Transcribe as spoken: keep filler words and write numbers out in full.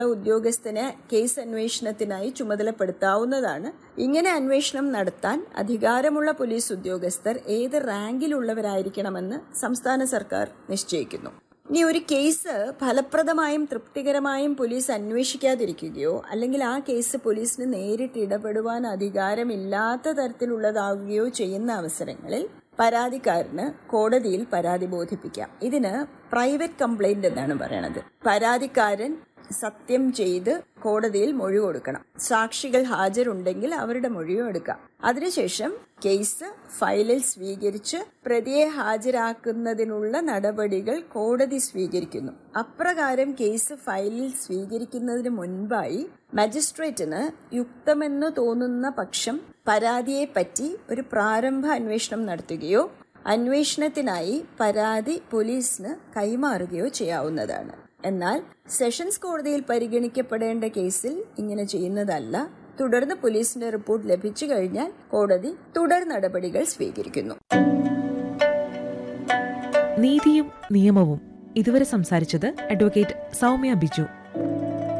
ഉദ്യോഗസ്ഥനെ കേസ് അന്വേഷണത്തിനായി ചുമതലപ്പെടുത്താവുന്നതാണ്. ഇങ്ങനെ അന്വേഷണം നടത്താൻ അധികാരമുള്ള പോലീസ് ഉദ്യോഗസ്ഥർ ഏത് റാങ്കിലുള്ളവരായിരിക്കണമെന്ന് സംസ്ഥാന സർക്കാർ നിശ്ചയിക്കുന്നു. ഇനി ഒരു കേസ് ഫലപ്രദമായും തൃപ്തികരമായും പോലീസ് അന്വേഷിക്കാതിരിക്കുകയോ അല്ലെങ്കിൽ ആ കേസ് പോലീസിന് നേരിട്ട് ഇടപെടുവാൻ അധികാരമില്ലാത്ത തരത്തിലുള്ളതാവുകയോ ചെയ്യുന്ന അവസരങ്ങളിൽ പരാതിക്കാരന് കോടതിയിൽ പരാതി ബോധിപ്പിക്കാം. ഇതിന് പ്രൈവറ്റ് കംപ്ലൈന്റ് എന്നാണ് പറയണത്. പരാതിക്കാരൻ സത്യം ചെയ്ത് കോടതിയിൽ മൊഴി കൊടുക്കണം. സാക്ഷികൾ ഹാജരുണ്ടെങ്കിൽ അവരുടെ മൊഴിയും എടുക്കാം. അതിനുശേഷം കേസ് ഫയലിൽ സ്വീകരിച്ച് പ്രതിയെ ഹാജരാക്കുന്നതിനുള്ള നടപടികൾ കോടതി സ്വീകരിക്കുന്നു. അപ്രകാരം കേസ് ഫയലിൽ സ്വീകരിക്കുന്നതിന് മുൻപായി മജിസ്ട്രേറ്റിന് യുക്തമെന്ന് തോന്നുന്ന പക്ഷം പരാതിയെപ്പറ്റി ഒരു പ്രാരംഭ അന്വേഷണം നടത്തുകയോ അന്വേഷണത്തിനായി പരാതി പോലീസിന് കൈമാറുകയോ ചെയ്യാവുന്നതാണ്. എന്നാൽ സെഷൻസ് കോടതിയിൽ പരിഗണിക്കപ്പെടേണ്ട കേസിൽ ഇങ്ങനെ ചെയ്യുന്നതല്ല. തുടർന്ന് പോലീസിന്റെ റിപ്പോർട്ട് ലഭിച്ചു കഴിഞ്ഞാൽ കോടതി തുടർ നടപടികൾ സ്വീകരിക്കുന്നു. നീതിയും നിയമവും ഇതുവരെ സംസാരിച്ചത് അഡ്വക്കേറ്റ് സൗമ്യ ബിജു.